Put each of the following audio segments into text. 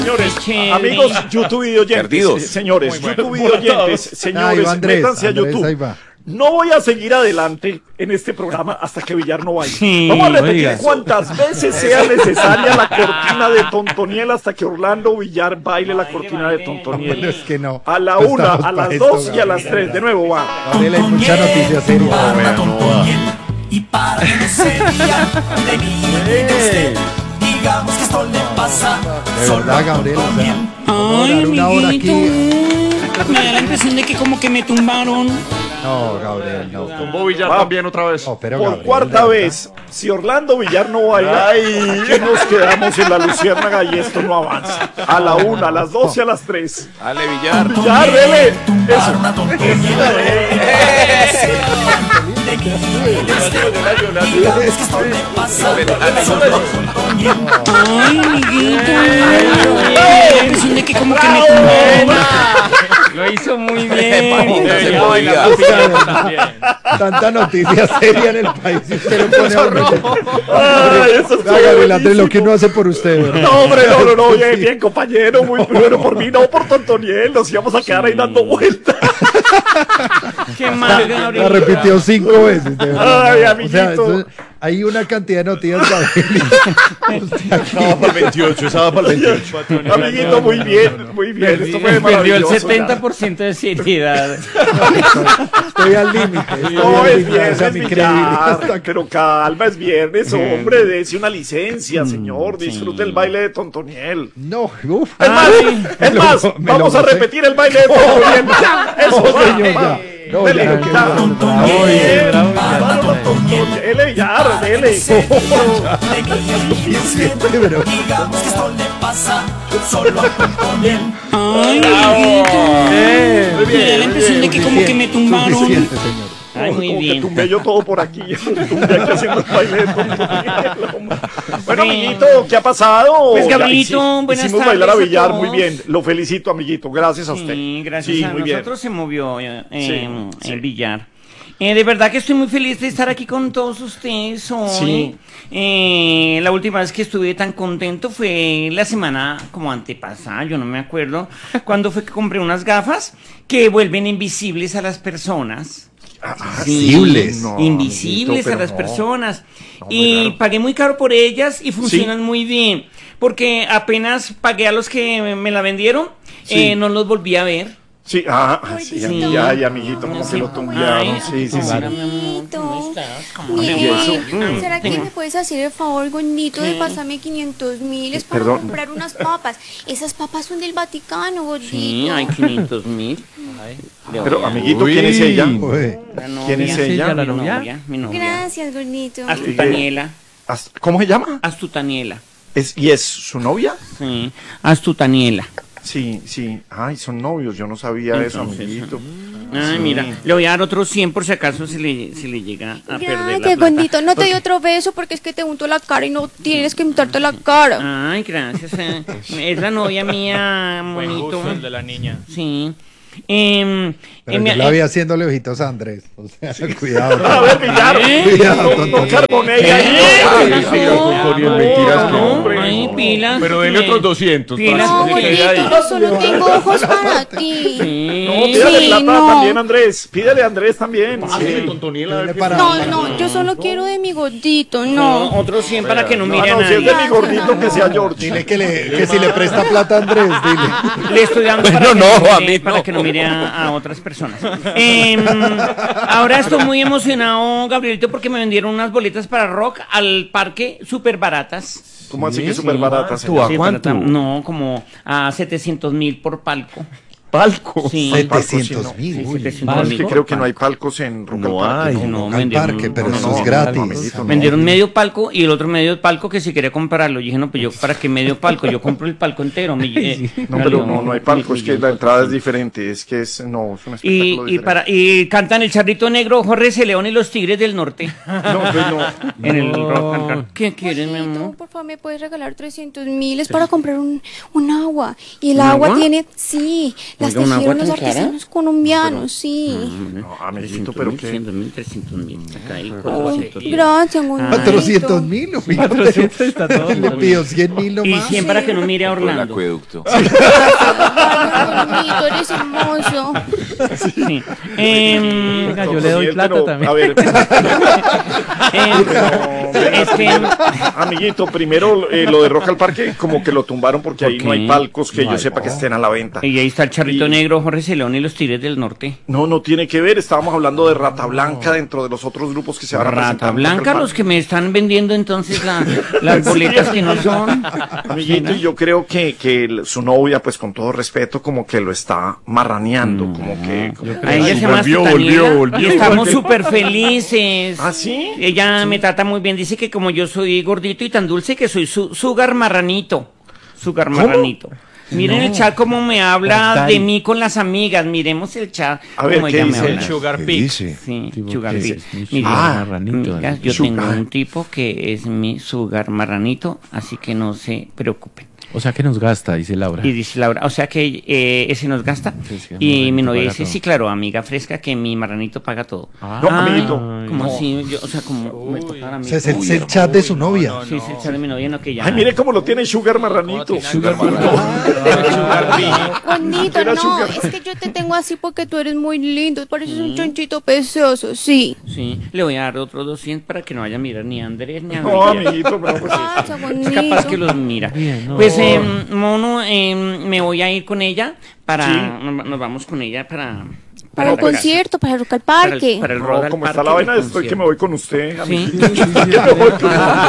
Señores, amigos YouTube y oyentes, Perdidos. señores, YouTube y oyentes, señores, métanse a YouTube. Ahí va. No voy a seguir adelante en este programa hasta que Villar no baile. Sí, Vamos a repetir oiga. cuantas veces sea necesaria la cortina de Tontoniel hasta que Orlando Villar baile la cortina de Pero Tontoniel. es que no. A la No 1, estamos a las pa' 2 esto, y a las Gabriel. 3. De nuevo va. Gabriel, hay mucha noticia seria. Para Tontoniel y para que no se ría de mí y de usted. Digamos que esto le pasa De solo verdad, a Gabriel. O sea, Tontoniel. vamos a Ay, durar una hora amiguito. aquí. Me da la impresión de que como que me tumbaron. No, Gabriel, no. Tumbó Villar Va. también otra vez. No, pero Por Gabriel, cuarta de verdad. vez, si Orlando Villar no baila, que nos quedamos en la luciérnaga y esto no avanza. A la 1, a las 2 y a las 3. Dale, Villar. Villar, dele. Para Eso. una Tontoniel. De mí y de usted. Digamos que esto le pasa solo a Tontoniel. Ay, amiguito. Me da la impresión de que como que me tumbaron. Lo hizo muy bien. Debería bailar. Tanta noticia seria en el país y usted lo pone a uno. Ay, eso Vea, Gabriel Andrés, lo que uno hace por usted, ¿verdad? No, hombre, no, bien, bien, compañero, muy bueno por mí, no por Tontoniel, nos íbamos a quedar ahí dando vueltas. Qué mal, La Gabriel. repitió 5 veces, de verdad. Ay, O sea, amiguito. hay una cantidad de noticias, Gabriel. Esa va para el 28, esa va para el 28. Amiguito, muy bien, muy bien, esto fue Perdió el maravilloso. 70% de seriedad. Estoy al límite. Estoy No, al es límite, o sea, viernes, mi credibilidad está Villar, pero calma, es viernes, hombre, dése una licencia, señor, disfrute el baile de Tontoniel. No, uff. Es más, Ay, vamos a repetir el baile de Tontoniel. Ya, eso, No, va, señor, va. ya. No, Dele, ya, ya. ya. Bravo, bien, bravo, Tontoniel. Dele, Villar, dele. Pero, Digamos que esto le pasa solo a Tontoniel. Ay, amiguito. Me da la impresión de que como que me tumbaron. suficiente, señor. Ay, muy Como que bien. tumbé yo todo por aquí. Tumbé aquí haciendo el baile de Tontoniel, hombre. Bueno, amiguito, ¿qué ha pasado? Pues, Ya Gabrielito, buenas hicimos bailar a tardes a Villar, todos. muy bien. Lo felicito, amiguito. Gracias a usted. Sí, gracias Sí, a muy bien. nosotros se movió Sí. el billar. De verdad que estoy muy feliz de estar aquí con todos ustedes hoy. La última vez que estuve tan contento fue la semana como antepasada, yo no me acuerdo, cuando fue que compré unas gafas que vuelven invisibles a las personas. Sí, Invisibles. No, invisibles amiguito, a pero las no. personas. No, muy Y raro. pagué muy caro por ellas y funcionan muy bien. Porque apenas pagué a los que me la vendieron, Sí. no los volví a ver. Sí, sí, Sí. ay, amiguito, como que lo tumbearon. Ay, Sí, sí, sí. hola, mi amor, ¿cómo estás? ¿Cómo te Bien. va? Eso, ¿Será que me puedes hacer el favor, gordito, de pasarme 500.000? Es para Perdón. comprar unas papas. Esas papas son del Vaticano, gordito. Sí, hay 500.000. Pero, amiguito, ¿quién es ella? Uy, ¿Quién es ella? Mi novia, mi novia. Gracias, gordito. Astutaniela. ¿Cómo se llama? Astutaniela. ¿Y es su novia? Sí, Astutaniela. Sí, sí. Ay, son novios, yo no sabía eso, Entonces, amiguito. Ay, mira, le voy a dar otros 100 por si acaso se le llega a perder la Gracias, plata. gordito. No te doy otro beso porque es que te unto la cara y no tienes que untarte la cara. Ay, gracias. Es la novia mía, monito. Justo el de la niña. Sí. pero yo la vi haciéndole ojitos a Andrés. O sea, cuidado. A ver, Villar, Cuidado, no Tontoniel. carbonee ahí. Sí, sí, Tontoniel, mentiras que no. hombre. Ay, pilas. Pero dele otros 200. Pilas, No, para que quede gordito, ahí. yo solo tengo ojos para ti. Sí. No, pídale Sí, plata no. también, Andrés. Pídale a Andrés también. Pásale, Tontoniel, a ver Tiene qué- para- No, yo solo quiero de mi gordito, No, no. otros 100 para que no No, mire a no, si es de nadie. mi gordito, que sea George. Dile que si le presta plata a Andrés, dile. Le estoy dando Bueno, para, que no, no a mire, mí para no. que no mire a otras personas. Ahora estoy muy emocionado, Gabrielito, porque me vendieron unas boletas para rock al parque súper baratas. ¿Cómo así que súper barata? ¿Tú a Sí, cuánto? No, como a 700.000 por palco. Palco. Sí. Hay palcos, sí, 700.000. Sí, uy. 700.000 Es que por creo que no hay palco. palcos en Rock No al Parque. hay, No, Al vendieron- parque, pero no, eso no, es no, gratis. amiguito, no. Vendieron medio palco y el otro medio palco que si quería comprarlo. Yo dije, no, pues yo, ¿para qué medio palco? Yo compro el palco entero. No, pero no hay palco, es que la entrada es diferente, es que es un espectáculo diferente. Y cantan el Charrito Negro, Jorge C. León y los Tigres del Norte. No, pues no. En el rock and roll. ¿Qué quieres, mi Gordito, amor? por favor, ¿me puedes regalar 300.000? Es para comprar un agua. Y el ¿Un agua agua? tiene, sí, Las Oiga, ¿un agua tejieron los tan cara? artesanos colombianos, sí. No, amiguito, pero qué. 300.000, 300.000. Acá hay Ay, 400.000. gracias, bonito. 400.000, 400 está todo. Le pido 100.000 Y nomás. 100 para que no mire a Orlando. acueducto. Ay, bonito, eres hermoso. Sí. Venga, yo le doy plata No, también. A ver, Es que amiguito, primero lo de Rock al Parque, como que lo tumbaron porque ahí ¿Por no hay qué? palcos que yo sepa que estén a la venta. y ahí está el Charrito Y- Negro, Jorge Celón y los Tigres del Norte. No, no tiene que ver. Estábamos hablando de Rata Blanca dentro de los otros grupos que se van a presentar. Rata en Blanca, Rock al los Parque. que me están vendiendo entonces las boletas que no son. Amiguito, y yo creo que su novia, pues con todo respeto, como que lo está marraneando, como que... A ella se llama volvió, Daniela volvió. y estamos súper felices. ¿Ah, sí? Ella me trata muy bien, dice que como yo soy gordito y tan dulce que soy su sugar marranito. Sugar marranito. Miren el chat cómo me habla Dale. de mí con las amigas. Miremos el chat. A ver, cómo ¿qué ella me dice? habla. Sugar ¿Qué Pig. dice? Sí, Tipo, sugar ¿qué pig. es? Mi Mire, sugar marranito. amigas, yo Sugar. tengo un tipo que es mi sugar marranito, así que no se preocupen. O sea que nos gasta, dice Laura. Y dice Laura, o sea que ese nos gasta. Sí, sí, Y mi marranito novia paga dice, todo. sí, claro, amiga fresca, que mi marranito paga todo. No, amiguito. Como no. así, yo, o sea, como me tocara a mí. O sea, es el chat de su novia. Sí, es el chat de mi novia, no que ya. Ay, mire cómo lo tiene Sugar Marranito. Bonito, Era no, sugar. es que yo te tengo así porque tú eres muy lindo, pareces un chonchito precioso, sí. Sí, le voy a dar otros 200 para que no vaya a mirar ni a Andrés ni a No, Miguel. amiguito, pero pues, Gracias, Es capaz que bonito. los mira. Bien, no. Pues, Mono, me voy a ir con ella para. Sí. Nos vamos con ella para. Para el pues, concierto, para el Rock al Para Parque. para el no, Rock al como está Parque la vaina, del estoy que me concierto. voy con usted, Sí. amiguito.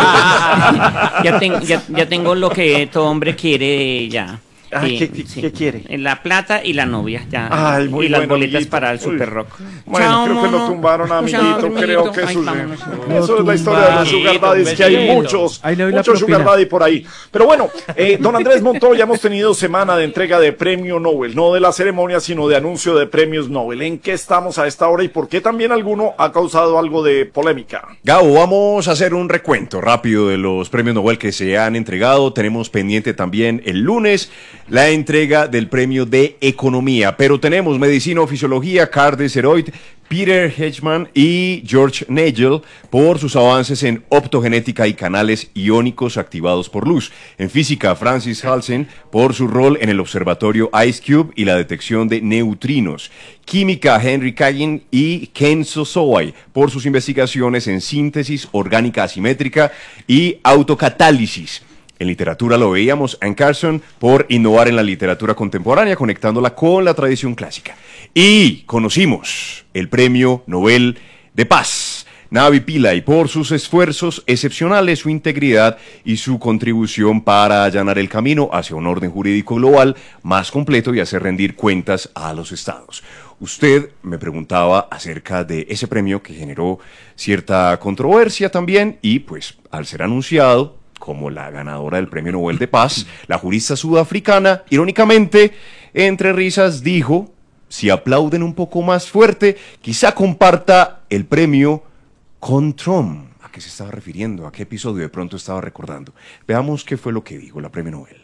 ya tengo lo que todo hombre quiere ya. Ay, ¿qué quiere? La plata y la novia, ya. Ay, muy y las bueno, boletas amiguito. para el Uy. Super Rock. Bueno, Chao, creo que lo mono. tumbaron, Chao, amiguito. Creo que Ay, eso, vámonos. eso es la historia de los Sugar Daddies, que hay muchos, Ahí le doy la muchos Sugar propina. Daddy por ahí. Pero bueno, don Andrés Montoya, hemos tenido semana de entrega de premio Nobel, no de la ceremonia, sino de anuncio de premios Nobel. ¿En qué estamos a esta hora y por qué también alguno ha causado algo de polémica? Gabo, vamos a hacer un recuento rápido de los premios Nobel que se han entregado. Tenemos pendiente también el lunes la entrega del premio de Economía, pero tenemos Medicina o Fisiología, Carl Desseroid, Peter Hedgeman y George Nagel por sus avances en optogenética y canales iónicos activados por luz. En física, Francis Halsen por su rol en el observatorio IceCube y la detección de neutrinos. Química, Henry Kagan y Ken Sosowai por sus investigaciones en síntesis orgánica asimétrica y autocatálisis. En literatura lo veíamos, Anne Carson, por innovar en la literatura contemporánea, conectándola con la tradición clásica. Y conocimos el Premio Nobel de Paz, Navi Pillay, por sus esfuerzos excepcionales, su integridad y su contribución para allanar el camino hacia un orden jurídico global más completo y hacer rendir cuentas a los estados. Usted me preguntaba acerca de ese premio que generó cierta controversia también y pues al ser anunciado como la ganadora del Premio Nobel de Paz, la jurista sudafricana, irónicamente, entre risas, dijo, si aplauden un poco más fuerte, quizá comparta el premio con Trump. ¿A qué se estaba refiriendo? ¿A qué episodio de pronto estaba recordando? Veamos qué fue lo que dijo la Premio Nobel.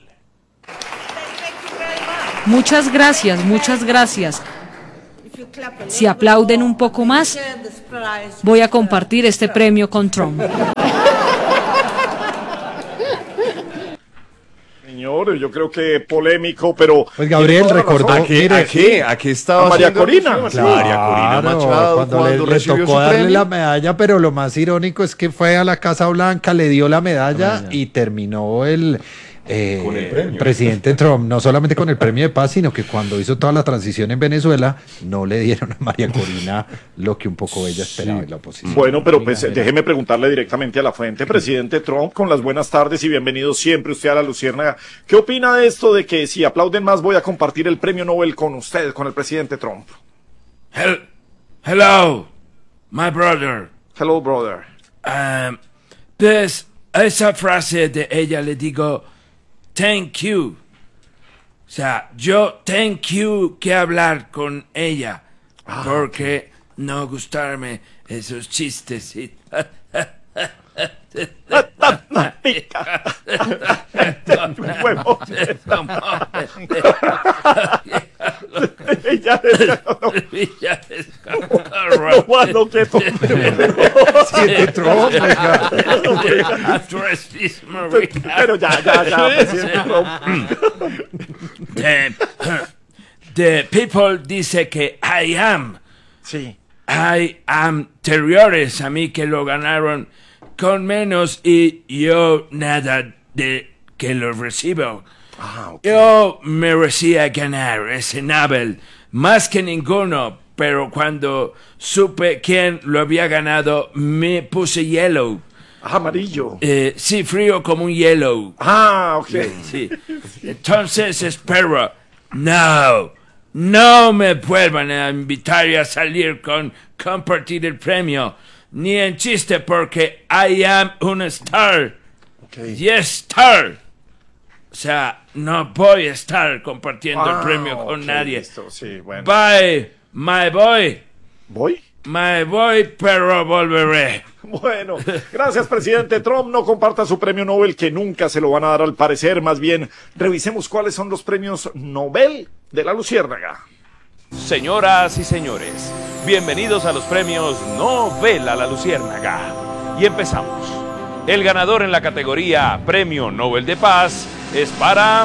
Muchas gracias, muchas gracias. Si aplauden un poco más, voy a compartir este premio con Trump. Señor, yo creo que polémico, pero... Pues Gabriel tiene toda la recordó- razón. mire, ¿A qué estaba a María haciendo Corina. alusión? María Corina Machado, cuando le recibió tocó su darle premio. la medalla, pero lo más irónico es que fue a la Casa Blanca, le dio la medalla y terminó Con el premio. presidente Trump, no solamente con el premio de paz, sino que cuando hizo toda la transición en Venezuela, no le dieron a María Corina lo que un poco ella esperaba en la oposición. Bueno, pero pues déjeme preguntarle directamente a la fuente. Presidente Trump, con las buenas tardes y bienvenido siempre usted a La Luciérnaga. ¿Qué opina de esto de que si aplauden más voy a compartir el premio Nobel con usted, con el presidente Trump? Hello, my brother. Hello, brother. Pues a esa frase de ella le digo thank you. O sea, yo thank you que hablar con ella. Porque no gustarme esos chistes. Villares. No, Villares. no, Juan, no, quieto. Siete Trump, oiga. Pero ya, presidente Trump. The people dice que I am anteriores a mí que lo ganaron con menos y yo nada de que lo recibo. Yo merecía ganar ese Nobel más que ninguno, pero cuando supe quién lo había ganado me puse yellow. Amarillo. Sí, frío como un hielo. Ok. Sí. Entonces espero, no me vuelvan a invitar a salir con compartir el premio, ni en chiste porque I am un star. Yes, star. O sea, no voy a estar compartiendo el premio con nadie. Listo, sí, bueno. Bye, my boy. ¿Voy? My boy, pero volveré. Bueno, gracias, presidente Trump. No comparta su premio Nobel, que nunca se lo van a dar al parecer. Más bien, revisemos cuáles son los premios Nobel de la Luciérnaga. Señoras y señores, bienvenidos a los premios Nobel a la Luciérnaga. Y empezamos. El ganador en la categoría Premio Nobel de Paz es para...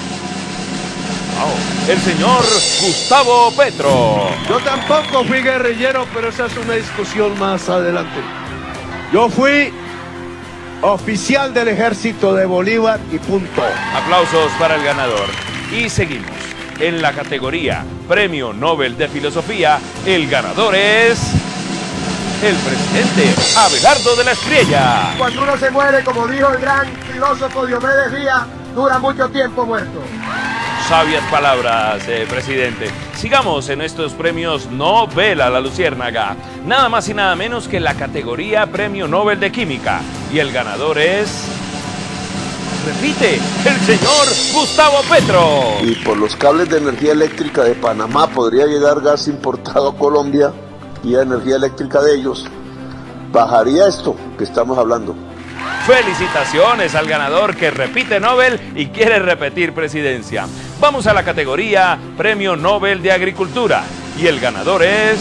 el señor Gustavo Petro. Yo tampoco fui guerrillero, pero esa es una discusión más adelante. Yo fui oficial del ejército de Bolívar y punto. Aplausos para el ganador. Y seguimos. En la categoría Premio Nobel de Filosofía, el ganador es... el presidente Abelardo de la Espriella. Cuando uno se muere, como dijo el gran filósofo Diomedes Díaz, dura mucho tiempo muerto. Sabias palabras, presidente. Sigamos en estos premios Nobel a la Luciérnaga. Nada más y nada menos que la categoría Premio Nobel de Química. Y el ganador es... repite, el señor Gustavo Petro. Y por los cables de energía eléctrica de Panamá podría llegar gas importado a Colombia y a energía eléctrica de ellos. Bajaría esto que estamos hablando. Felicitaciones al ganador que repite Nobel y quiere repetir presidencia. Vamos a la categoría Premio Nobel de Agricultura. Y el ganador es...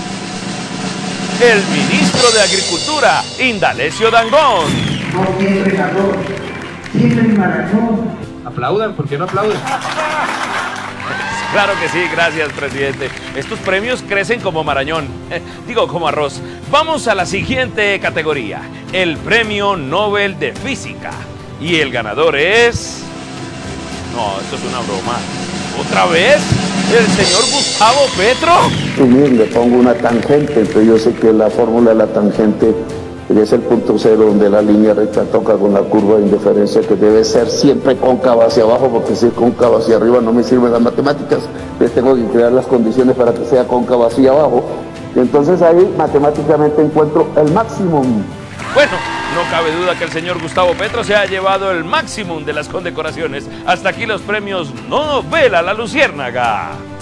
el ministro de Agricultura, Indalecio Dangond. Aplaudan, ¿por qué no aplauden? Claro que sí, gracias, presidente. Estos premios crecen como marañón, digo, como arroz. Vamos a la siguiente categoría, el Premio Nobel de Física. Y el ganador es... no, esto es una broma. ¿Otra vez? ¿El señor Gustavo Petro? Y bien, le pongo una tangente, entonces yo sé que la fórmula de la tangente es el punto cero donde la línea recta toca con la curva de indiferencia, que debe ser siempre cóncava hacia abajo, porque si es cóncava hacia arriba no me sirven las matemáticas. Entonces tengo que crear las condiciones para que sea cóncava hacia abajo. Y entonces ahí matemáticamente encuentro el máximo. Bueno, no cabe duda que el señor Gustavo Petro se ha llevado el máximo de las condecoraciones. Hasta aquí los premios Nobel a la Luciérnaga.